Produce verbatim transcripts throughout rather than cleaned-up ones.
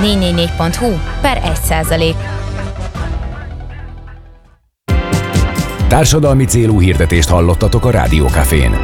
négy négy négy pont hu per egy százalék. Társadalmi célú hirdetést hallottatok a Rádió Cafén.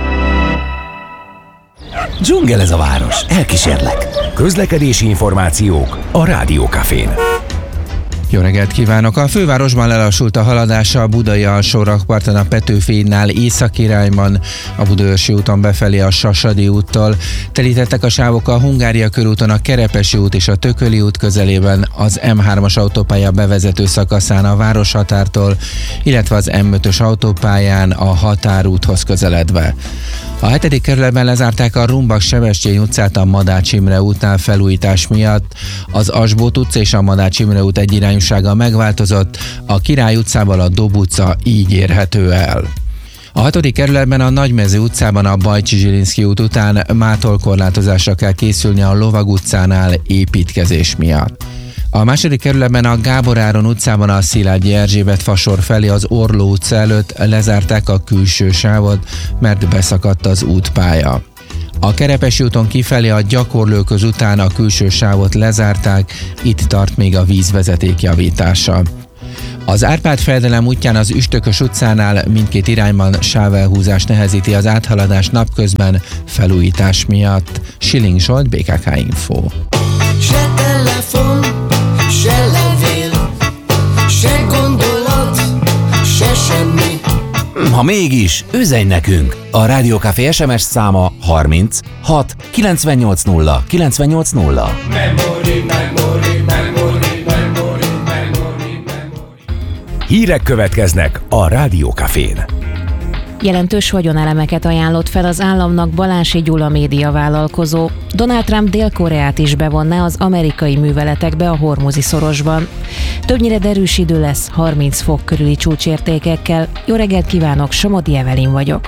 Dzsungel ez a város, elkísérlek. Közlekedési információk a Rádió Cafén. Jó reggelt kívánok! A fővárosban lelassult a haladása a budai alsó rakparton a Petőfi hídnál északirányban, a Budaörsi úton befelé a Sasadi úttól. Telítettek a sávok a Hungária körúton, a Kerepesi út és a Tököli út közelében, az em hármas autópálya bevezető szakaszán a Városhatártól, illetve az em ötös autópályán a Határúthoz közeledve. A hetedik kerületben lezárták a Rumbak-Sebestyén utcát a Madács Imre útnál felújítás miatt. Az Asbót utca és a Madács Imre út egyirányúsága megváltozott, a Király utcával a Dob utca így érhető el. A hatodik kerületben a Nagymező utcában a Bajcsi-Zsilinszky út után mától korlátozásra kell készülni a Lovag utcánál építkezés miatt. A második kerületben a Gábor Áron utcában a Szilágyi Erzsébet fasor felé az Orló utca előtt lezárták a külső sávot, mert beszakadt az útpálya. A Kerepesi úton kifelé a Gyakorlóköz után a külső sávot lezárták, itt tart még a vízvezeték javítása. Az Árpád-fejedelem útján az Üstökös utcánál mindkét irányban sávelhúzás nehezíti az áthaladást napközben felújítás miatt. Schilling Zsolt, bé ká ká Info. Se telefon, se levél, se gondolat, se semmi. Ha mégis, üzenj nekünk! A Rádió Café es em es száma harminc hat kilencvennyolc nulla kilencvennyolc nulla. Memory, memory, memory, memory, memory, memory. Hírek következnek a Rádió Cafén. Jelentős vagyonelemeket ajánlott fel az államnak Balási Gyula médiavállalkozó. Donald Trump Dél-Koreát is bevonná az amerikai műveletekbe a Hormuzi-szorosban. Többnyire derűs idő lesz, harminc fok körüli csúcsértékekkel. Jó reggelt kívánok, Somodi Evelin vagyok.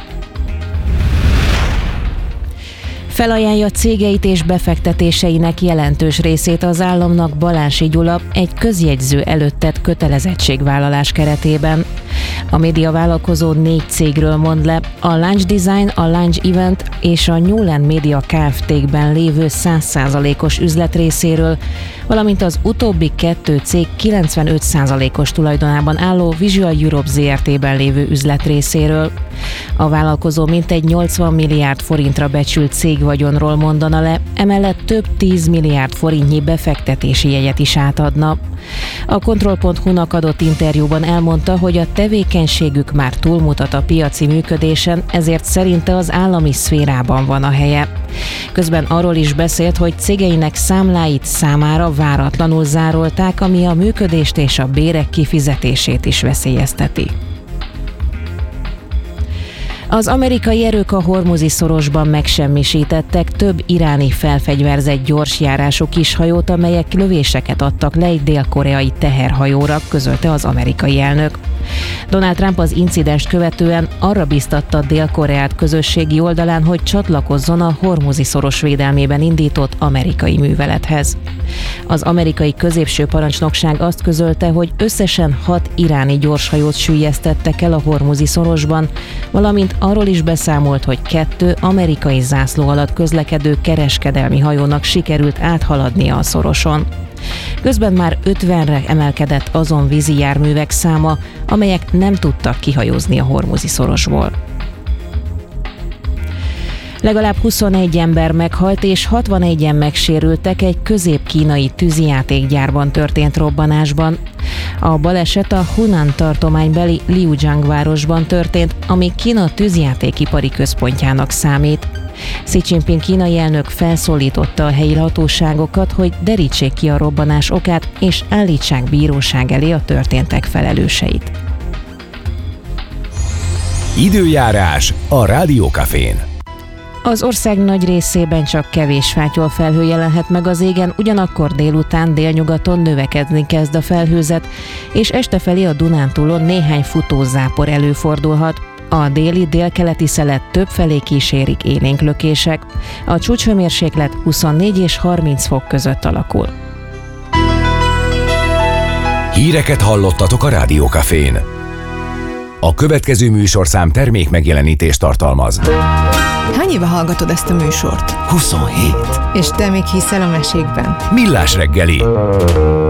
Felajánlja cégeit és befektetéseinek jelentős részét az államnak Balási Gyula egy közjegyző előtt tett kötelezettségvállalás keretében. A médiavállalkozó négy cégről mond le, a Launch Design, a Launch Event és a Newland Media Kft-ben lévő száz százalékos üzletrészéről, valamint az utóbbi kettő cég kilencvenöt százalékos tulajdonában álló Visual Europe zé er té-ben lévő üzletrészéről. A vállalkozó mintegy nyolcvan milliárd forintra becsült cégvagyonról mondana le, emellett több tíz milliárd forintnyi befektetési jegyet is átadna. A Kontroll pont hu-nak adott interjúban elmondta, hogy a tevékenységük már túlmutat a piaci működésen, ezért szerinte az állami szférában van a helye. Közben arról is beszélt, hogy cégeinek számláit számára váratlanul zárolták, ami a működést és a bérek kifizetését is veszélyezteti. Az amerikai erők a Hormuzi-szorosban megsemmisítettek több iráni felfegyverzett gyorsjárású kishajót, amelyek lövéseket adtak le egy dél-koreai teherhajóra, közölte az amerikai elnök. Donald Trump az incidenst követően arra biztatta Dél-Koreát közösségi oldalán, hogy csatlakozzon a Hormuzi-szoros védelmében indított amerikai művelethez. Az amerikai középső parancsnokság azt közölte, hogy összesen hat iráni gyorshajót süllyesztettek el a Hormuzi-szorosban, valamint arról is beszámolt, hogy kettő amerikai zászló alatt közlekedő kereskedelmi hajónak sikerült áthaladnia a szoroson. Közben már ötvenre emelkedett azon vízi járművek száma, amelyek nem tudtak kihajózni a Hormuzi-szorosból. Legalább huszonegy ember meghalt és hatvanegyen megsérültek egy közép-kínai tűzijátékgyárban történt robbanásban. A baleset a Hunan tartománybeli Liujiang városban történt, ami Kína tűzjátékipari központjának számít. Xi Jinping kínai elnök felszólította a helyi hatóságokat, hogy derítsék ki a robbanás okát és állítsák bíróság elé a történtek felelőseit. Időjárás a Rádió Cafén. Az ország nagy részében csak kevés fátyolfelhő jelenhet meg az égen, ugyanakkor délután délnyugaton növekedni kezd a felhőzet, és este felé a Dunántúlon néhány futózápor előfordulhat. A déli délkeleti szelet több felé kísérik élénk lökések. A csúcshőmérséklet huszonnégy és harminc fok között alakul. Híreket hallottatok a Rádió Cafén. A következő műsorszám termék megjelenítést tartalmaz. Hány éve hallgatod ezt a műsort? huszonhét. És te még hiszel a mesékben? Millás reggeli.